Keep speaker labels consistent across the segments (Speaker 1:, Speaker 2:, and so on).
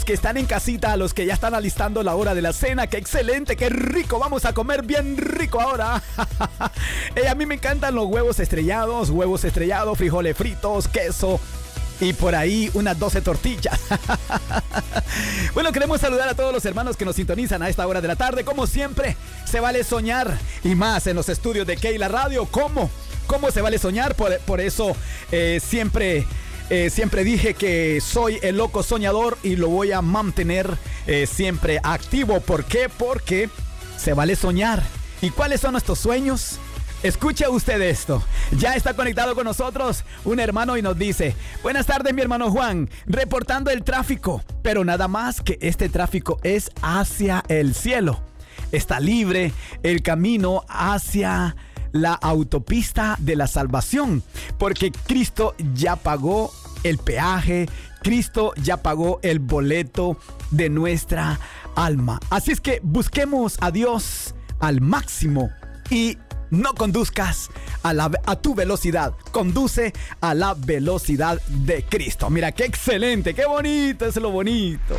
Speaker 1: que están en casita, a los que ya están alistando la hora de la cena. ¡Qué excelente! ¡Qué rico! Vamos a comer bien rico ahora. A mí me encantan los huevos estrellados, frijoles fritos, queso y por ahí unas 12 tortillas. Bueno, queremos saludar a todos los hermanos que nos sintonizan a esta hora de la tarde. Como siempre, se vale soñar, y más en los estudios de Keila Radio. ¿Cómo se vale soñar? Por eso siempre dije que soy el loco soñador y lo voy a mantener siempre activo. ¿Por qué? Porque se vale soñar. ¿Y cuáles son nuestros sueños? Escuche usted esto. Ya está conectado con nosotros un hermano y nos dice: buenas tardes, mi hermano Juan, reportando el tráfico, pero nada más que este tráfico es hacia el cielo. Está libre el camino hacia la autopista de la salvación, porque Cristo ya pagó el peaje, Cristo ya pagó el boleto de nuestra alma. Así es que busquemos a Dios al máximo y no conduzcas a tu velocidad, conduce a la velocidad de Cristo. Mira, qué excelente, qué bonito, es lo bonito.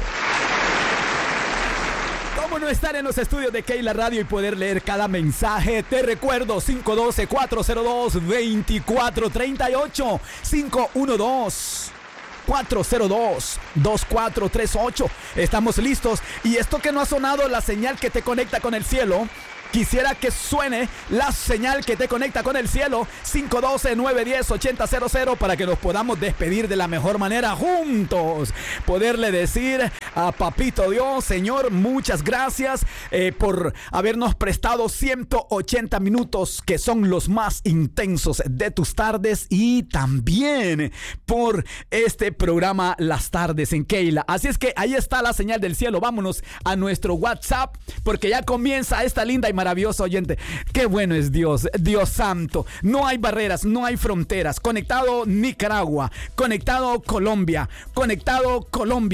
Speaker 1: ¿Cómo no estar en los estudios de Keila Radio y poder leer cada mensaje? Te recuerdo, 512-402-2438, 512-402-2438. Estamos listos. Y esto que no ha sonado, la señal que te conecta con el cielo, quisiera que suene la señal que te conecta con el cielo, 512-910-8000, para que nos podamos despedir de la mejor manera juntos. Poderle decir a Papito Dios: Señor, muchas gracias por habernos prestado 180 minutos, que son los más intensos de tus tardes, y también por este programa Las Tardes en Keila. Así es que ahí está la señal del cielo. Vámonos a nuestro WhatsApp, porque ya comienza esta linda y maravilloso oyente. Qué bueno es Dios, Dios santo. No hay barreras, no hay fronteras. Conectado Nicaragua, conectado Colombia, conectado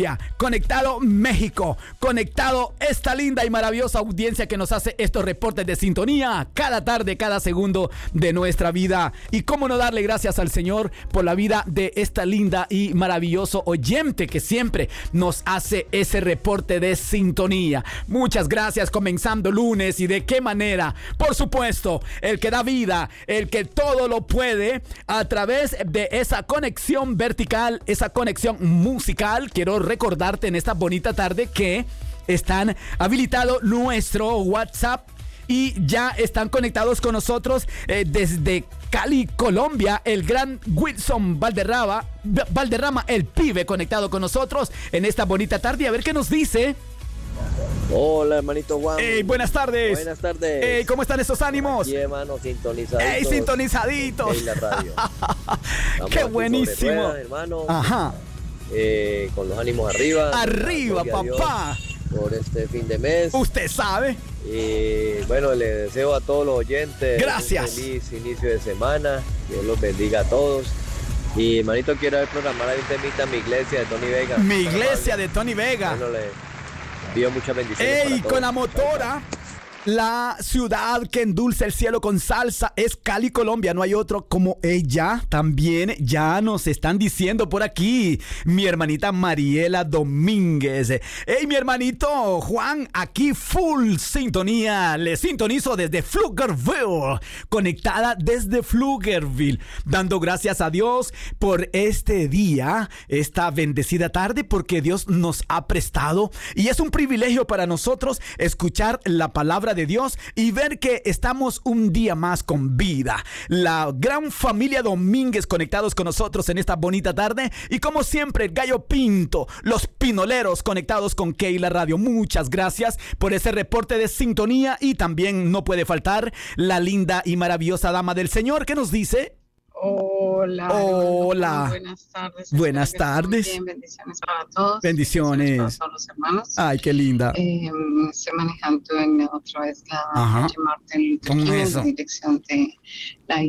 Speaker 1: México, conectado esta linda y maravillosa audiencia que nos hace estos reportes de sintonía cada tarde, cada segundo de nuestra vida. Y cómo no darle gracias al Señor por la vida de esta linda y maravilloso oyente que siempre nos hace ese reporte de sintonía. Muchas gracias, comenzando lunes. ¿Y de qué manera? Por supuesto, el que da vida, el que todo lo puede, a través de esa conexión vertical, esa conexión musical. Quiero recordarte en esta bonita tarde que están habilitado nuestro WhatsApp y ya están conectados con nosotros desde Cali, Colombia, el gran Wilson Valderrama, el pibe, conectado con nosotros en esta bonita tarde. A ver qué nos dice.
Speaker 2: Hola, hermanito Juan.
Speaker 1: Buenas tardes.
Speaker 2: Buenas tardes.
Speaker 1: ¿Cómo están esos ánimos?
Speaker 2: Aquí, hermano, sintonizaditos.
Speaker 1: Sintonizaditos.
Speaker 2: La radio.
Speaker 1: Qué buenísimo.
Speaker 2: Ruedas, hermano.
Speaker 1: Ajá.
Speaker 2: Con los ánimos arriba.
Speaker 1: Arriba, papá.
Speaker 2: Por este fin de mes.
Speaker 1: Usted sabe.
Speaker 2: Y bueno, le deseo a todos los oyentes
Speaker 1: gracias.
Speaker 2: Un feliz inicio de semana. Dios los bendiga a todos. Y, hermanito, quiero programar ahí un temita Mi Iglesia de Tony Vega.
Speaker 1: Mi Iglesia de Tony Vega.
Speaker 2: Bueno, le pido muchas bendiciones.
Speaker 1: Con la motora. La ciudad que endulza el cielo con salsa es Cali, Colombia. No hay otro como ella. También ya nos están diciendo por aquí mi hermanita Mariela Domínguez. Mi hermanito Juan, aquí full sintonía. Le sintonizo desde Pflugerville. Conectada desde Pflugerville. Dando gracias a Dios por este día, esta bendecida tarde, porque Dios nos ha prestado. Y es un privilegio para nosotros escuchar la palabra de Dios y ver que estamos un día más con vida. La gran familia Domínguez conectados con nosotros en esta bonita tarde, y como siempre el Gallo Pinto, los pinoleros conectados con Keila Radio. Muchas gracias por ese reporte de sintonía, y también no puede faltar la linda y maravillosa dama del Señor que nos dice:
Speaker 3: Hola. Buenas tardes.
Speaker 1: Buenas tardes.
Speaker 3: Bien, bendiciones para todos.
Speaker 1: Bendiciones.
Speaker 3: Para todos los hermanos.
Speaker 1: Ay, qué linda.
Speaker 3: Estoy manejando en otra vez la calle Martin Luther King en dirección de la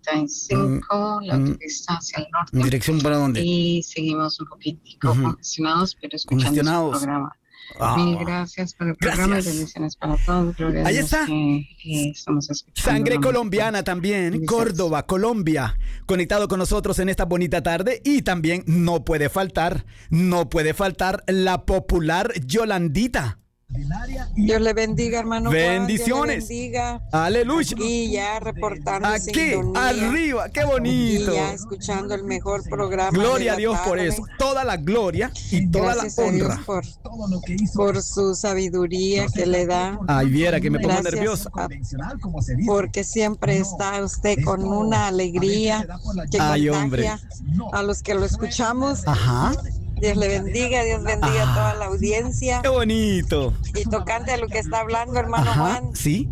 Speaker 3: I-35, la autopista hacia el norte.
Speaker 1: ¿Dirección para dónde?
Speaker 3: Y seguimos un poquitico congestionados, pero escuchando el programa. Mil gracias por el programa y bendiciones para todos. Gloria
Speaker 1: Ahí está.
Speaker 3: Estamos escuchando.
Speaker 1: Sangre colombiana también, Córdoba, Colombia, conectado con nosotros en esta bonita tarde. Y también no puede faltar la popular Yolandita.
Speaker 4: Dios le bendiga, hermano.
Speaker 1: Bendiciones.
Speaker 4: Dios le bendiga.
Speaker 1: Aleluya.
Speaker 4: Y ya reportando
Speaker 1: aquí,
Speaker 4: sintonía,
Speaker 1: arriba, qué bonito.
Speaker 4: Y ya escuchando el mejor programa.
Speaker 1: Gloria a Dios por eso. Toda la gloria y toda
Speaker 4: gracias
Speaker 1: la honra.
Speaker 4: a Dios por su sabiduría que le da.
Speaker 1: Ay, viera que me pongo nervioso.
Speaker 4: Porque siempre está usted con una alegría que contagia a los que lo escuchamos.
Speaker 1: Ajá.
Speaker 4: Dios le bendiga, Dios bendiga a toda la audiencia.
Speaker 1: ¡Qué bonito!
Speaker 4: Y tocante a lo que está hablando, hermano Juan.
Speaker 1: Sí.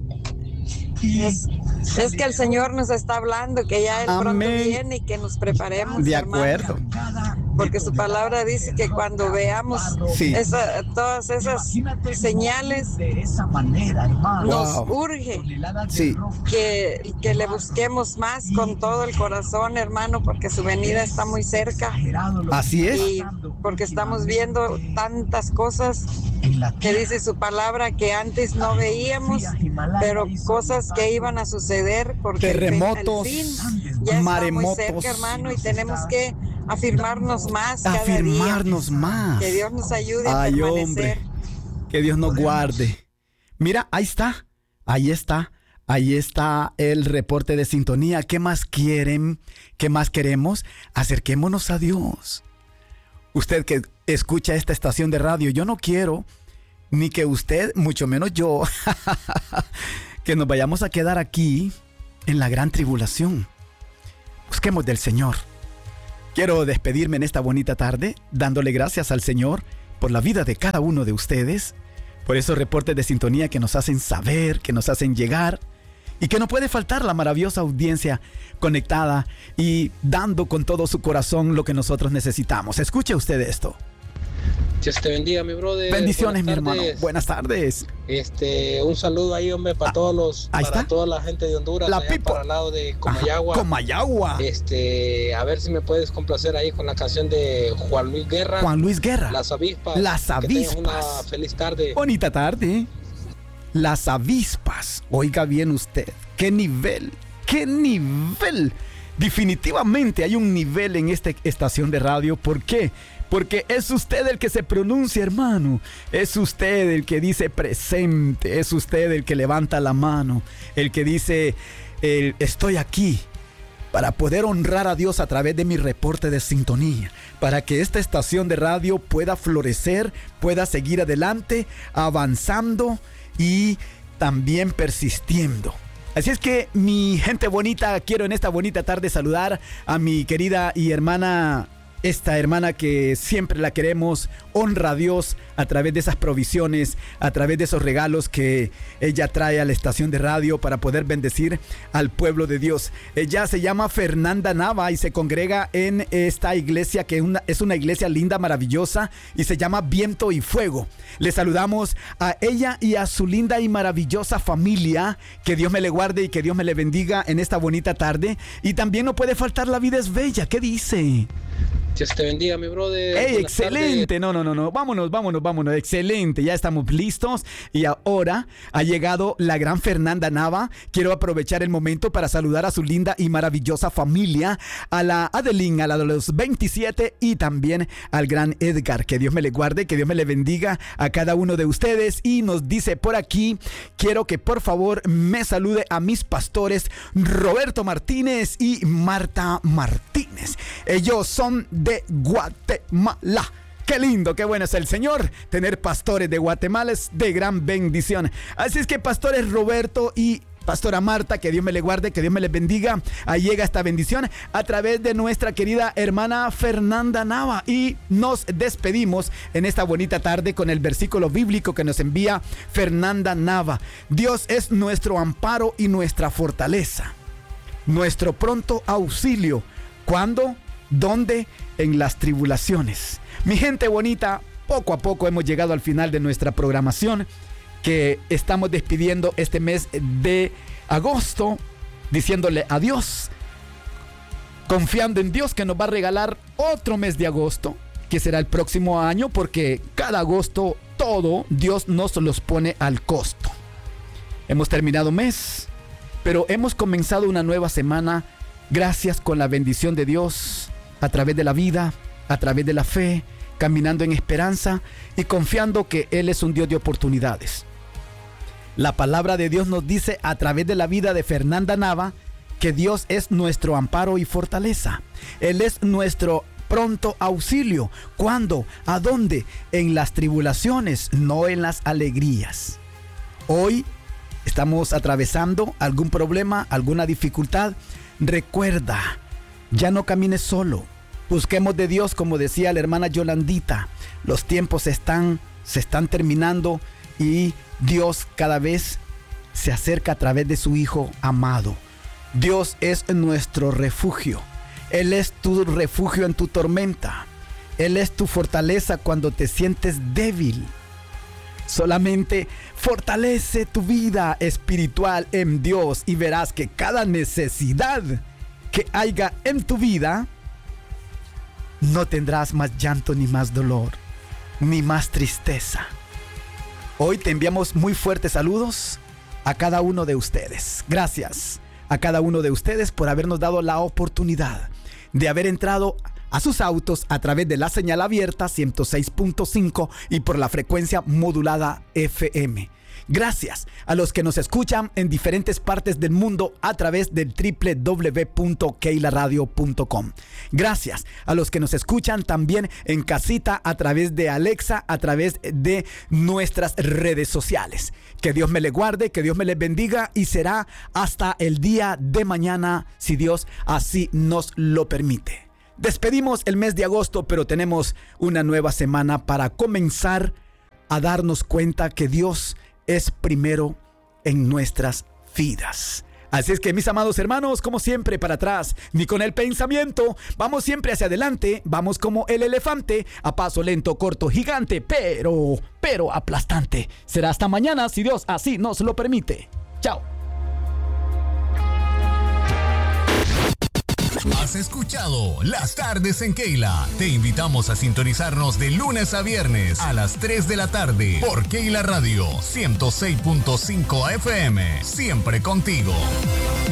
Speaker 4: Es que el Señor nos está hablando, que ya Él pronto viene y que nos preparemos.
Speaker 1: De acuerdo.
Speaker 4: Porque su palabra dice que cuando veamos todas esas señales, nos urge que le busquemos más con todo el corazón, hermano, porque su venida está muy cerca.
Speaker 1: Así es.
Speaker 4: Y porque estamos viendo tantas cosas que dice su palabra que antes no veíamos, pero cosas que iban a suceder porque
Speaker 1: terremotos,
Speaker 4: el fin ya
Speaker 1: maremotos,
Speaker 4: está muy cerca, hermano, y tenemos que afirmarnos más
Speaker 1: cada día. Más.
Speaker 4: Que Dios nos ayude a permanecer.
Speaker 1: Hombre, que Dios nos guarde. Mira, ahí está el reporte de sintonía. ¿Qué más quieren? ¿Qué más queremos? Acerquémonos a Dios. Usted que escucha esta estación de radio, yo no quiero ni que usted, mucho menos yo, que nos vayamos a quedar aquí en la gran tribulación. Busquemos del Señor. Quiero despedirme en esta bonita tarde dándole gracias al Señor por la vida de cada uno de ustedes, por esos reportes de sintonía que nos hacen saber, que nos hacen llegar, y que no puede faltar la maravillosa audiencia conectada y dando con todo su corazón lo que nosotros necesitamos. Escuche usted esto.
Speaker 5: Dios te bendiga, mi brother.
Speaker 1: Bendiciones, mi hermano. Buenas tardes.
Speaker 5: Un saludo ahí, hombre, para toda la gente de Honduras, para el lado de Comayagua.
Speaker 1: Comayagua.
Speaker 5: A ver si me puedes complacer ahí con la canción de Juan Luis Guerra. Las Avispas.
Speaker 1: Las Avispas.
Speaker 5: Que tengas una feliz tarde.
Speaker 1: Bonita tarde. Las Avispas. Oiga bien usted. ¡Qué nivel! ¡Qué nivel! Definitivamente hay un nivel en esta estación de radio. ¿Por qué? Porque es usted el que se pronuncia, hermano. Es usted el que dice presente. Es usted el que levanta la mano. El que dice, estoy aquí para poder honrar a Dios a través de mi reporte de sintonía. Para que esta estación de radio pueda florecer, pueda seguir adelante, avanzando y también persistiendo. Así es que, mi gente bonita, quiero en esta bonita tarde saludar a mi querida y hermana, esta hermana que siempre la queremos, honra a Dios a través de esas provisiones, a través de esos regalos que ella trae a la estación de radio para poder bendecir al pueblo de Dios. Ella se llama Fernanda Nava y se congrega en esta iglesia que es una iglesia linda, maravillosa, y se llama Viento y Fuego. Le saludamos a ella y a su linda y maravillosa familia. Que Dios me le guarde y que Dios me le bendiga en esta bonita tarde. Y también no puede faltar La Vida es Bella. ¿Qué dice?
Speaker 5: Dios te bendiga, mi brother.
Speaker 1: ¡Ey, excelente! No. Vámonos. Excelente. Ya estamos listos. Y ahora ha llegado la gran Fernanda Nava. Quiero aprovechar el momento para saludar a su linda y maravillosa familia. A la Adeline, a la de los 27. Y también al gran Edgar. Que Dios me le guarde, que Dios me le bendiga a cada uno de ustedes. Y nos dice por aquí, quiero que por favor me salude a mis pastores Roberto Martínez y Marta Martínez. Ellos son de Guatemala. Qué lindo, qué bueno es el Señor. Tener pastores de Guatemala es de gran bendición. Así es que, pastores Roberto y pastora Marta, que Dios me le guarde, que Dios me les bendiga. Ahí llega esta bendición a través de nuestra querida hermana Fernanda Nava. Y nos despedimos en esta bonita tarde con el versículo bíblico que nos envía Fernanda Nava. Dios es nuestro amparo y nuestra fortaleza, nuestro pronto auxilio. ¿Cuándo? ¿Dónde? En las tribulaciones. Mi gente bonita, poco a poco hemos llegado al final de nuestra programación, que estamos despidiendo este mes de agosto, diciéndole adiós, confiando en Dios que nos va a regalar otro mes de agosto, que será el próximo año, porque cada agosto todo Dios nos los pone al costo. Hemos terminado mes, pero hemos comenzado una nueva semana gracias con la bendición de Dios a través de la vida, a través de la fe, caminando en esperanza y confiando que Él es un Dios de oportunidades. La palabra de Dios nos dice a través de la vida de Fernanda Nava que Dios es nuestro amparo y fortaleza. Él es nuestro pronto auxilio. ¿Cuándo? ¿A dónde? En las tribulaciones, no en las alegrías. Hoy estamos atravesando algún problema, alguna dificultad. Recuerda, ya no camines solo. Busquemos de Dios, como decía la hermana Yolandita. Los tiempos se están terminando y Dios cada vez se acerca a través de su Hijo amado. Dios es nuestro refugio. Él es tu refugio en tu tormenta. Él es tu fortaleza cuando te sientes débil. Solamente fortalece tu vida espiritual en Dios y verás que cada necesidad que haya en tu vida, no tendrás más llanto, ni más dolor, ni más tristeza. Hoy te enviamos muy fuertes saludos a cada uno de ustedes. Gracias a cada uno de ustedes por habernos dado la oportunidad de haber entrado a sus autos a través de la señal abierta 106.5 y por la frecuencia modulada FM. Gracias a los que nos escuchan en diferentes partes del mundo a través del www.keilaradio.com. Gracias a los que nos escuchan también en casita a través de Alexa, a través de nuestras redes sociales. Que Dios me les guarde, que Dios me les bendiga y será hasta el día de mañana, si Dios así nos lo permite. Despedimos el mes de agosto, pero tenemos una nueva semana para comenzar a darnos cuenta que Dios es primero en nuestras vidas. Así es que, mis amados hermanos, como siempre, para atrás ni con el pensamiento, vamos siempre hacia adelante, vamos como el elefante, a paso lento, corto, gigante, pero aplastante. Será hasta mañana, si Dios así nos lo permite. Chao.
Speaker 6: Has escuchado Las Tardes en Keila. Te invitamos a sintonizarnos de lunes a viernes a las 3 de la tarde por Keila Radio 106.5 FM. Siempre contigo.